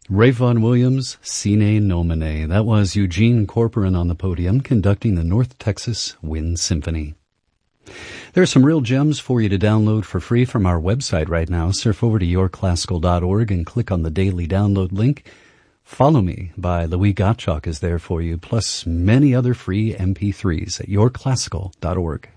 Ray Vaughan Williams, Sine Nomine. That was Eugene Corporon on the podium conducting the North Texas Wind Symphony. There are some real gems for you to download for free from our website right now. Surf over to yourclassical.org and click on the daily download link. Follow Me by Louis Gottschalk is there for you, plus many other free MP3s at yourclassical.org.